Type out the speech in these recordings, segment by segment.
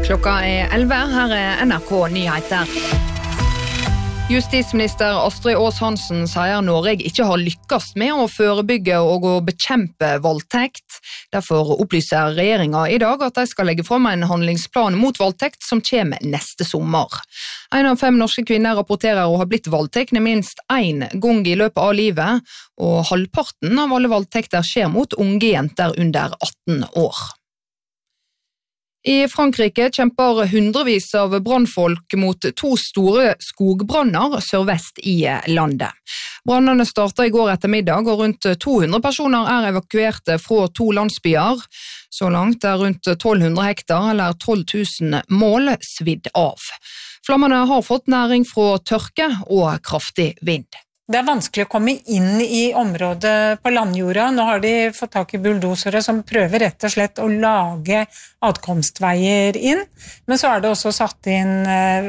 Klokka 11, her NRK Nyheter. Justisminister Astrid Aas-Hansen sier Norge ikke har lykkes med å forebygge og å bekjempe voldtekt. Derfor opplyser regjeringen i dag at de skal legge frem en handlingsplan mot voldtekt som kommer neste sommer. 1 av 5 norske kvinner rapporterer å ha blitt voldtekne minst 1 gang i løpet av livet, og halvparten av alle voldtekter skjer mot unge jenter under 18 år. I Frankrike kjemper hundrevis av brannfolk mot 2 store skogbranner sørvest i landet. Brannene startet i går ettermiddag, og rundt 200 personer er evakuerte fra 2 landsbyer. Så langt er rundt 1200 hektar, eller 12 000 mål, svidd av. Flammene har fått næring fra tørke og kraftig vind. Det er vanskelig å komme inn i området på landjorda. Nå har de fått tak i bulldosere som prøver rett og slett å lage adkomstveier inn. Men så er det også satt inn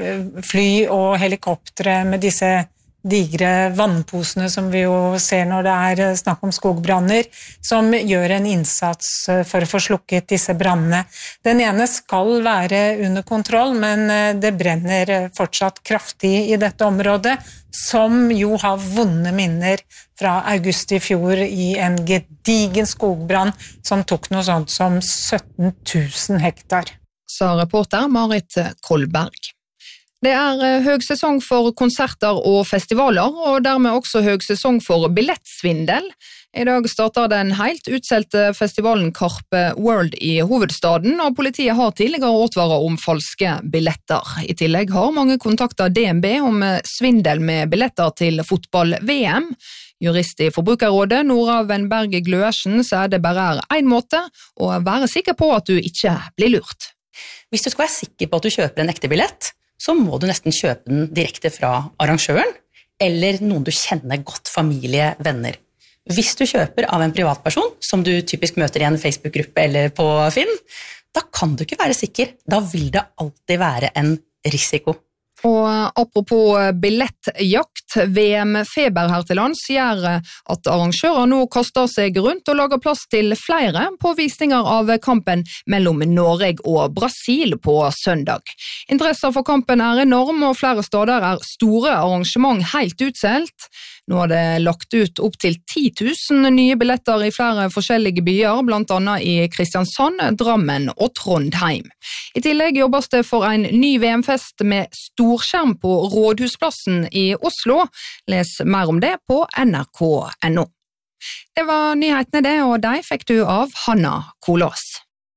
fly og helikoptre med disse digre vannposene som vi jo ser når det er snakk om skogbranner, som gjør en innsats for å få slukket disse brannene. Den ene skal være under kontroll, men det brenner fortsatt kraftig i dette området, som jo har vonde minner fra august i fjor i en gedigen skogbrann som tok noe sånt som 17 000 hektar. Sa reporter Marit Kolberg. Det er høgsesong for konserter og festivaler, og dermed også høgsesong for billettsvindel. I dag starter den helt utselte festivalen Carpe World i hovedstaden, og politiet har tidligere advaret om falske billetter. I tillegg har mange kontaktet DNB om svindel med billetter til fotball-VM. Jurist i Forbrukerrådet, Nora Wenberg Gløersen, sier det bare er en måte å være sikker på at du ikke blir lurt. Hvis du skal være sikker på at du kjøper en ekte billett, så må du nesten kjøpe den direkte fra arrangøren, eller noen du kjenner godt, familie, venner. Hvis du kjøper av en privatperson, som du typisk møter i en Facebook-gruppe eller på Finn, da kan du ikke være sikker. Da vil det alltid være en risiko. Og apropos billettjakt, VM-feber her til lands gjør at arrangører nå kaster seg rundt og lager plass til flere på visninger av kampen mellom Norge og Brasil på søndag. Interessen for kampen er enorm, og flere steder er store arrangement helt utselt. Nå er det lagt ut opp til 10 000 nye billetter i flere forskjellige byer, blant annet i Kristiansand, Drammen og Trondheim. I tillegg jobbes det for en ny VM-fest med storskjerm på Rådhusplassen i Oslo. Les mer om det på nrk.no. Det var nyhetene det, og de fikk du av Hanna Kolås.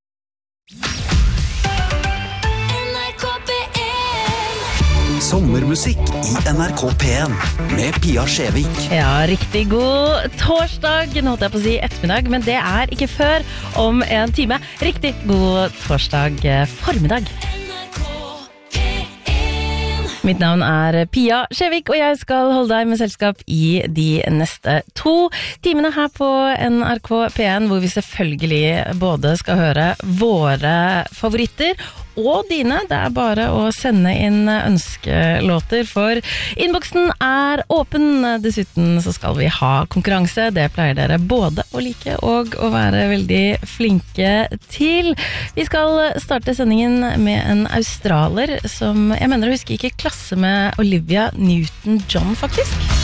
Sommermusikk i NRK P1 med Pia Skjevik. Ja, riktig god torsdag. Nå holdt jeg på å si ettermiddag, men det er ikke før om en time. Riktig god torsdag formiddag. Mitt navn er Pia Skjevik, og jeg skal holde deg med selskap i de neste 2 timene her på NRK P1, hvor vi selvfølgelig både skal høre våre favoritter og dine. Det er bare å sende inn ønskelåter, for innboksen er åpen. Dessuten så skal vi ha konkurranse. Det pleier dere både å like og å være veldig flinke til. Vi skal starte sendingen med en australer som jeg mener å huske gikk i klasse med Olivia Newton-John, faktisk.